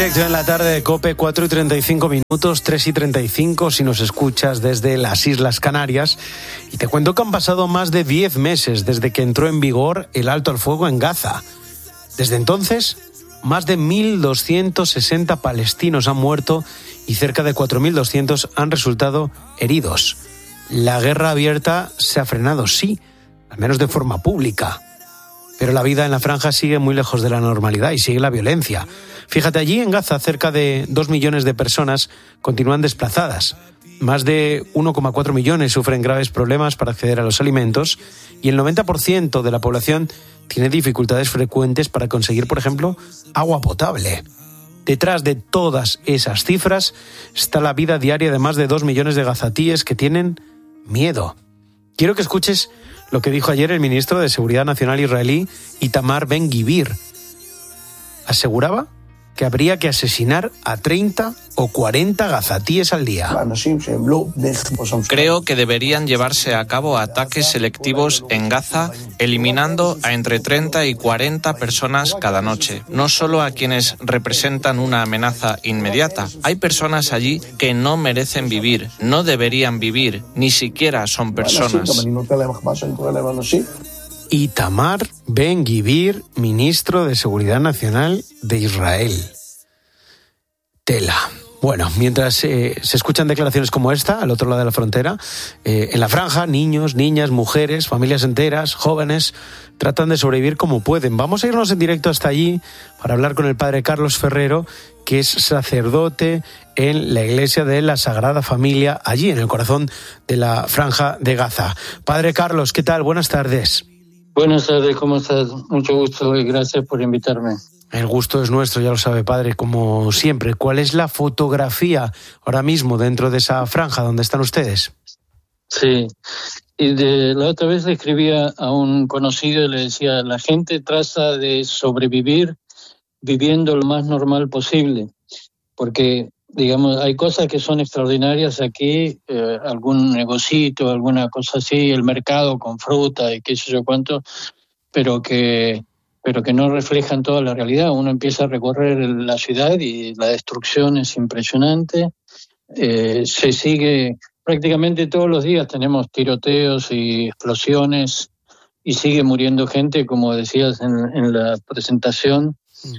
Directo en la tarde de COPE, 4:35, 3:35 si nos escuchas desde las Islas Canarias. Y te cuento que han pasado más de 10 meses desde que entró en vigor el alto al fuego en Gaza. Desde entonces, más de 1.260 palestinos han muerto y cerca de 4.200 han resultado heridos. La guerra abierta se ha frenado, sí, al menos de forma pública. Pero la vida en la franja sigue muy lejos de la normalidad y sigue la violencia. Fíjate, allí en Gaza cerca de 2 millones de personas continúan desplazadas. Más de 1,4 millones sufren graves problemas para acceder a los alimentos y el 90% de la población tiene dificultades frecuentes para conseguir, por ejemplo, agua potable. Detrás de todas esas cifras está la vida diaria de más de 2 millones de gazatíes que tienen miedo. Quiero que escuches lo que dijo ayer el ministro de Seguridad Nacional israelí, Itamar Ben-Gvir. Aseguraba que habría que asesinar a 30 o 40 gazatíes al día. Creo que deberían llevarse a cabo ataques selectivos en Gaza, eliminando a entre 30 y 40 personas cada noche. No solo a quienes representan una amenaza inmediata. Hay personas allí que no merecen vivir, no deberían vivir, ni siquiera son personas. Itamar Ben-Gvir, ministro de Seguridad Nacional de Israel. Tela. Bueno, mientras se escuchan declaraciones como esta, al otro lado de la frontera, en la franja, niños, niñas, mujeres, familias enteras, jóvenes, tratan de sobrevivir como pueden. Vamos a irnos en directo hasta allí para hablar con el padre Carlos Ferrero, que es sacerdote en la iglesia de la Sagrada Familia, allí en el corazón de la franja de Gaza. Padre Carlos, ¿qué tal? Buenas tardes. Buenas tardes, ¿cómo estás? Mucho gusto y gracias por invitarme. El gusto es nuestro, ya lo sabe, padre, como siempre. ¿Cuál es la fotografía ahora mismo dentro de esa franja donde están ustedes? Sí, y la otra vez le escribía a un conocido y le decía, la gente trata de sobrevivir viviendo lo más normal posible, porque, digamos, hay cosas que son extraordinarias aquí, algún negocito, alguna cosa así, el mercado con fruta y qué sé yo cuánto, pero que no reflejan toda la realidad. Uno empieza a recorrer la ciudad y la destrucción es impresionante. Se sigue prácticamente todos los días, tenemos tiroteos y explosiones y sigue muriendo gente, como decías en la presentación.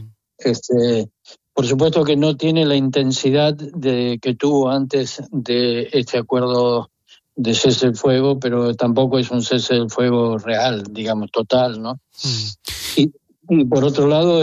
Por supuesto que no tiene la intensidad que tuvo antes de este acuerdo de cese del fuego, pero tampoco es un cese del fuego real, digamos, total, ¿no? Y por otro lado,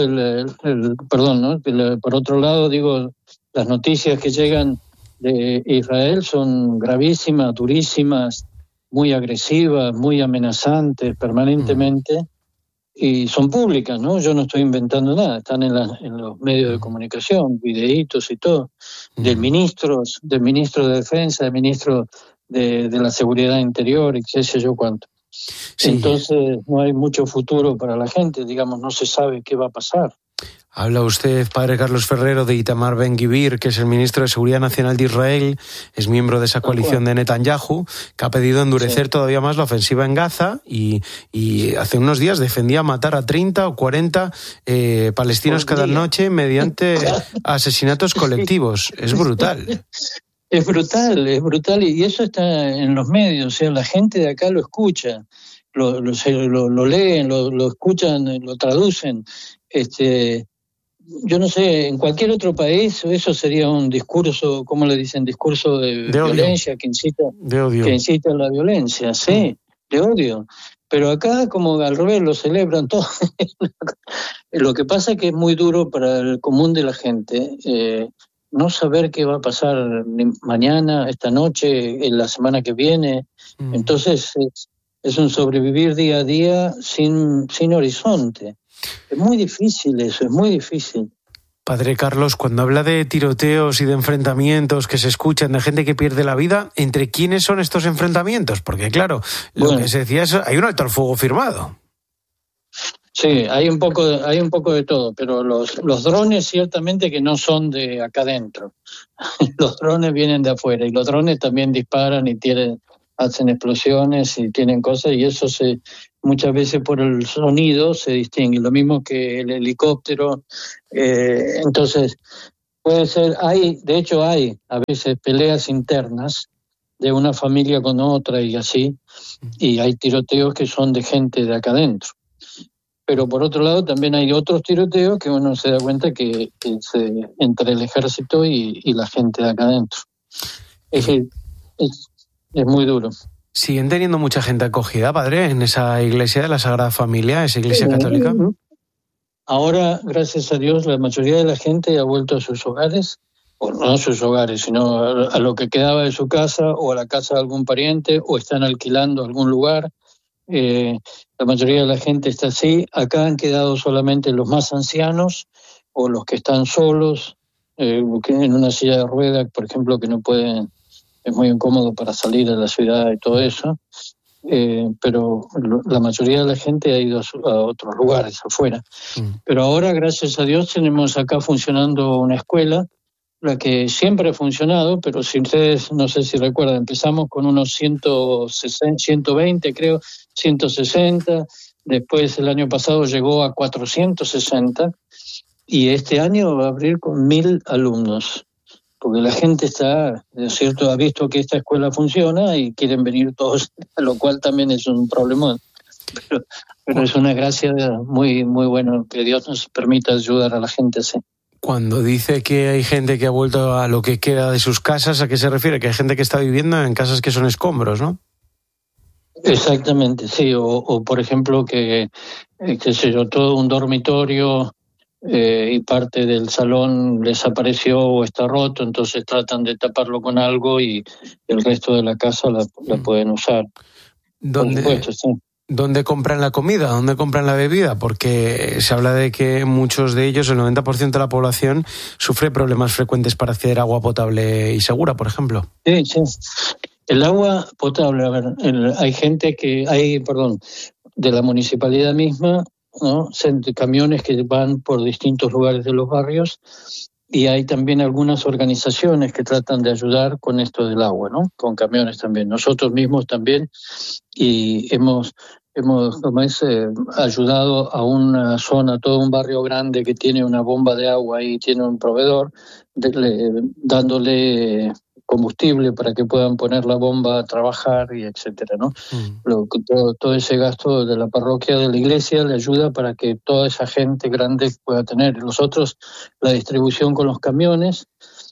por otro lado, digo, las noticias que llegan de Israel son gravísimas, durísimas, muy agresivas, muy amenazantes permanentemente, y son públicas, ¿no? Yo no estoy inventando nada, están en los medios de comunicación, videitos y todo, del ministro de Defensa, del ministro de la Seguridad Interior y qué sé yo cuánto. Sí. Entonces no hay mucho futuro para la gente, digamos, no se sabe qué va a pasar. Habla usted, padre Carlos Ferrero, de Itamar Ben-Gvir, que es el ministro de Seguridad Nacional de Israel, es miembro de esa coalición de Netanyahu, que ha pedido endurecer todavía más la ofensiva en Gaza y hace unos días defendía matar a 30 o 40 palestinos cada noche mediante asesinatos colectivos. Es brutal. Es brutal y eso está en los medios, o sea, la gente de acá lo escucha, lo leen, lo escuchan, lo traducen. Yo no sé, en cualquier otro país eso sería un discurso, ¿cómo le dicen? Discurso de violencia que incita a la violencia, sí, de odio. Pero acá como al revés lo celebran todo. Lo que pasa es que es muy duro para el común de la gente no saber qué va a pasar mañana, esta noche, en la semana que viene. Entonces es un sobrevivir día a día sin horizonte. Es muy difícil eso, es muy difícil. Padre Carlos, cuando habla de tiroteos y de enfrentamientos que se escuchan, de gente que pierde la vida, ¿entre quiénes son estos enfrentamientos? Porque claro, lo que se decía es hay un alto al fuego firmado. Sí, hay un poco de todo, pero los drones ciertamente que no son de acá adentro. Los drones vienen de afuera y los drones también disparan y hacen explosiones y tienen cosas y eso muchas veces por el sonido se distingue, lo mismo que el helicóptero. Entonces, puede ser, de hecho hay a veces peleas internas de una familia con otra y así, y hay tiroteos que son de gente de acá adentro. Pero por otro lado también hay otros tiroteos que uno se da cuenta que entre el ejército y la gente de acá adentro. Es muy duro. ¿Siguen teniendo mucha gente acogida, padre, en esa iglesia de la Sagrada Familia, esa iglesia católica? Ahora, gracias a Dios, la mayoría de la gente ha vuelto a sus hogares, o no a sus hogares, sino a lo que quedaba de su casa o a la casa de algún pariente, o están alquilando algún lugar. La mayoría de la gente está así. Acá han quedado solamente los más ancianos o los que están solos, en una silla de ruedas, por ejemplo, que no pueden, es muy incómodo para salir a la ciudad y todo eso. Pero la mayoría de la gente ha ido a otros lugares afuera. Pero ahora, gracias a Dios, tenemos acá funcionando una escuela, la que siempre ha funcionado, pero si ustedes, no sé si recuerdan, empezamos con unos 160, 120, creo, 160, después el año pasado llegó a 460, y este año va a abrir con 1.000 alumnos. Porque la gente está, es cierto, ha visto que esta escuela funciona y quieren venir todos, lo cual también es un problemón. Pero es una gracia muy, muy buena que Dios nos permita ayudar a la gente así. Cuando dice que hay gente que ha vuelto a lo que queda de sus casas, ¿a qué se refiere? Que hay gente que está viviendo en casas que son escombros, ¿no? Exactamente, sí. O por ejemplo, qué sé yo, todo un dormitorio y parte del salón desapareció o está roto, entonces tratan de taparlo con algo y el resto de la casa la pueden usar. ¿Dónde, por supuesto, sí. ¿Dónde compran la comida? ¿Dónde compran la bebida? Porque se habla de que muchos de ellos, el 90% de la población, sufre problemas frecuentes para acceder a agua potable y segura, por ejemplo. Sí, sí. El agua potable, a ver, hay gente de la municipalidad misma, ¿no? Camiones que van por distintos lugares de los barrios, y hay también algunas organizaciones que tratan de ayudar con esto del agua, ¿no? Con camiones también. Nosotros mismos también, y hemos ayudado a una zona, todo un barrio grande que tiene una bomba de agua y tiene un proveedor, dándole combustible para que puedan poner la bomba a trabajar y etcétera, ¿no? Todo ese gasto de la parroquia, de la iglesia, le ayuda para que toda esa gente grande pueda tener. Los otros, la distribución con los camiones,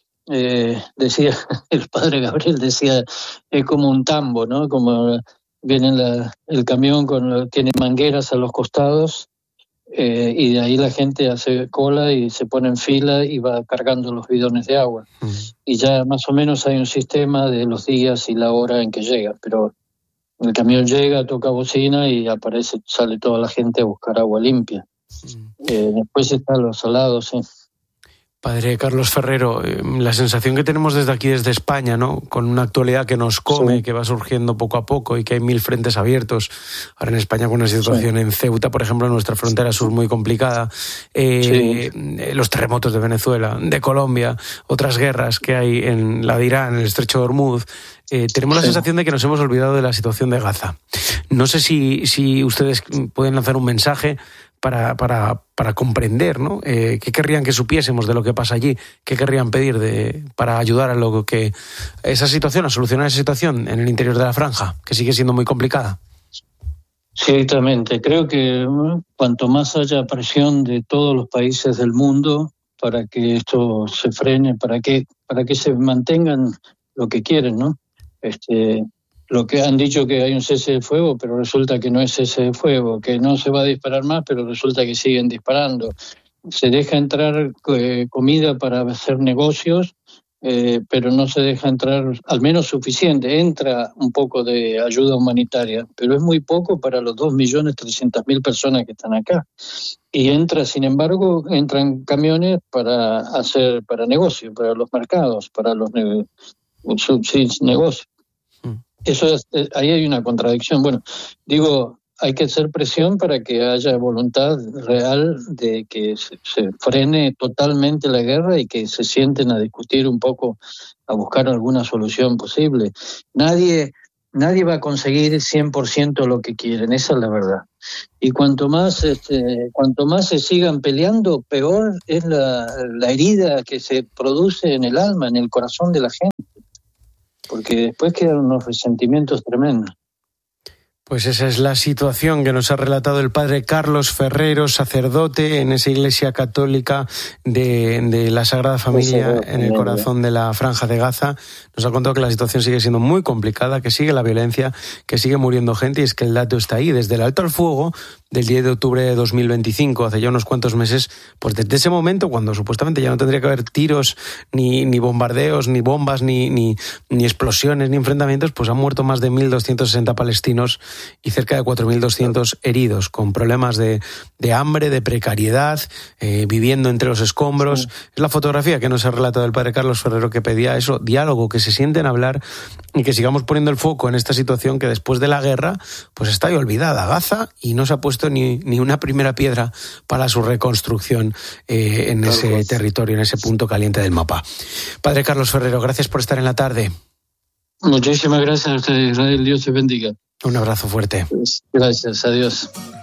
decía el padre Gabriel, decía, es como un tambo, ¿no? Como viene el camión tiene mangueras a los costados, y de ahí la gente hace cola y se pone en fila y va cargando los bidones de agua. Y ya más o menos hay un sistema de los días y la hora en que llega, pero el camión llega, toca bocina y sale toda la gente a buscar agua limpia. Después están los salados, sí. Padre Carlos Ferrero, la sensación que tenemos desde aquí, desde España, ¿no? Con una actualidad que nos come, sí, que va surgiendo poco a poco y que hay 1000 frentes abiertos. Ahora en España con una situación, sí, en Ceuta, por ejemplo, en nuestra frontera sur muy complicada. Sí. Los terremotos de Venezuela, de Colombia, otras guerras que hay en la de Irán, en el estrecho de Hormuz. Tenemos la sensación de que nos hemos olvidado de la situación de Gaza. No sé si ustedes pueden lanzar un mensaje para comprender, ¿no? ¿Qué querrían que supiésemos de lo que pasa allí? ¿Qué querrían pedir para ayudar a esa situación, a solucionar esa situación en el interior de la franja, que sigue siendo muy complicada? Ciertamente. Creo que cuanto más haya presión de todos los países del mundo para que esto se frene, para que se mantengan lo que quieren, ¿no? Lo que han dicho que hay un cese de fuego, pero resulta que no es cese de fuego, que no se va a disparar más, pero resulta que siguen disparando. Se deja entrar comida para hacer negocios, pero no se deja entrar, al menos suficiente. Entra un poco de ayuda humanitaria, pero es muy poco para los 2.300.000 personas que están acá. Y entran camiones para negocio, para los mercados, para los negocios. Ahí hay una contradicción. Bueno, hay que hacer presión para que haya voluntad real de que se frene totalmente la guerra y que se sienten a discutir un poco, a buscar alguna solución posible. Nadie Nadie va a conseguir 100% lo que quieren, esa es la verdad. Y cuanto más se sigan peleando, peor es la herida que se produce en el alma, en el corazón de la gente. Porque después quedan unos resentimientos tremendos. Pues esa es la situación que nos ha relatado el padre Carlos Ferrero, sacerdote en esa iglesia católica de la Sagrada Familia en el corazón de la Franja de Gaza. Nos ha contado que la situación sigue siendo muy complicada, que sigue la violencia, que sigue muriendo gente, y es que el dato está ahí. Desde el alto al fuego del 10 de octubre de 2025, hace ya unos cuantos meses, pues desde ese momento, cuando supuestamente ya no tendría que haber tiros, ni bombardeos, ni bombas, ni explosiones, ni enfrentamientos, pues han muerto más de 1.260 palestinos y cerca de 4.200 heridos, con problemas de hambre, de precariedad, viviendo entre los escombros. Sí. Es la fotografía que nos ha relatado el padre Carlos Ferrero, que pedía eso, diálogo, que se sienten a hablar y que sigamos poniendo el foco en esta situación que después de la guerra pues está ahí olvidada, Gaza, y no se ha puesto ni una primera piedra para su reconstrucción en ese territorio, en ese punto caliente del mapa. Padre Carlos Ferrero, gracias por estar en la tarde. Muchísimas gracias a ustedes, Israel, Dios te bendiga. Un abrazo fuerte. Gracias, adiós.